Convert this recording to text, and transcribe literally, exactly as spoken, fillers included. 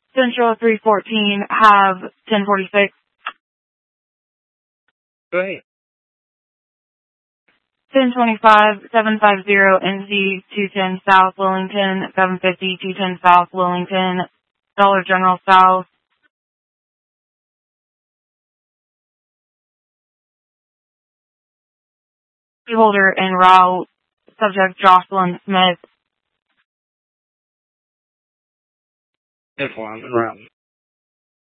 Central three fourteen, have ten forty-six. Go ahead. ten twenty-five, seven fifty, N C, two ten South Wellington, seven fifty, two ten South Wellington, Dollar General South. Holder en route, subject Jocelyn Smith. That's why I'm en route.